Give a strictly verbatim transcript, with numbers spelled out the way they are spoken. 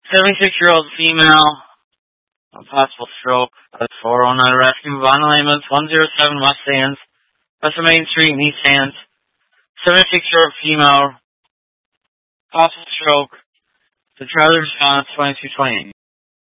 seventy-six-year-old female, a possible stroke. That's four oh nine rescue. Vinyl ambulance, one oh seven West Sands. West of Main Street in East Sands. seventy-six-year-old female, possible stroke. The trailer response, twenty-two twenty-eight.